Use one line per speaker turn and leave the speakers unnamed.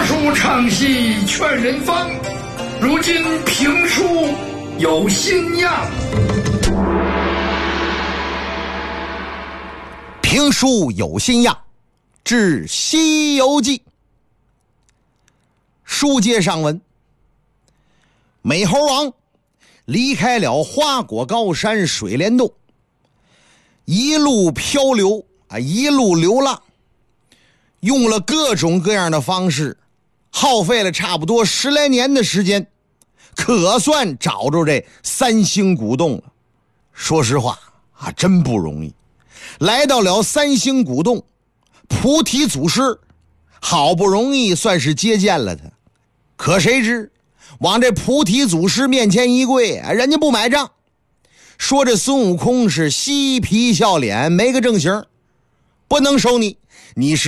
说书唱戏劝人方，如今评书有新样。
评书有新样，至《西游记》。书接上文，美猴王离开了花果高山水帘洞，一路漂流一路流浪，用了各种各样的方式，耗费了差不多10来年的时间，可算找着这三星古洞了。说实话真不容易。来到了三星古洞，菩提祖师好不容易算是接见了他，可谁知往这菩提祖师面前一跪，人家不买账，说这孙悟空是嬉皮笑脸，没个正形，不能收你，你是